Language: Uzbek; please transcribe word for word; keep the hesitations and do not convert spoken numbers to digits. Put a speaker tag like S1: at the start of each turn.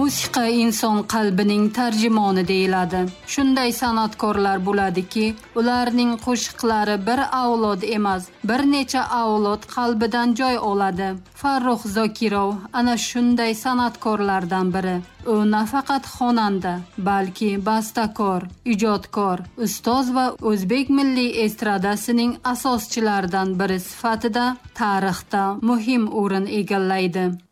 S1: Musiqa inson qalbining tarjimoni deyiladi. Shunday san'atkorlar bo'ladiki, ularning qo'shiqlari bir avlod emas, bir necha avlod qalbidan joy oladi. Farruh Zokirov ana shunday san'atkorlardan biri. U nafaqat xonanda, balki bastakor, ijodkor, ustoz va o'zbek milliy estradasining asoschilaridan biri sifatida tarixda muhim o'rin egallaydi.